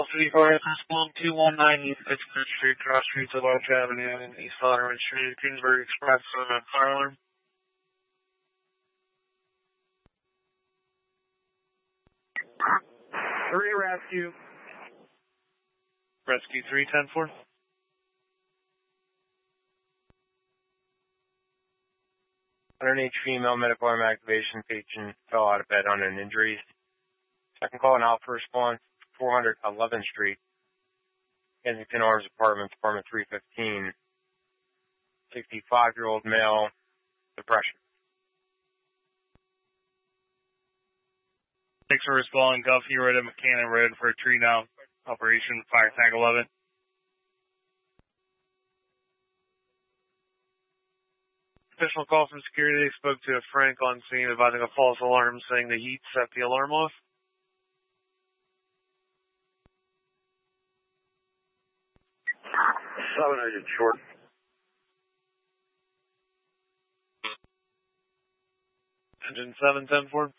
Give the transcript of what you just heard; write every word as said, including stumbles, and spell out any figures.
three four, Response two one nine East Pittsburgh Street, cross streets of Arch Avenue and East Lateran Street, Greensburg Express, uh, fire alarm. Three rescue. Rescue three ten four. Underneath female medical arm activation, patient fell out of bed on an injury. Second call and alpha response, four hundred eleventh Street, Kensington Arms Apartments, apartment three fifteen. sixty-five-year-old male, depression. Thanks for responding. Guffey Road and McCannon Road for a tree now. Operation Fire Tank eleven. Additional call from security. They spoke to a Frank on scene advising a false alarm saying the heat set the alarm off. seven hundred short. Engine seven ten four.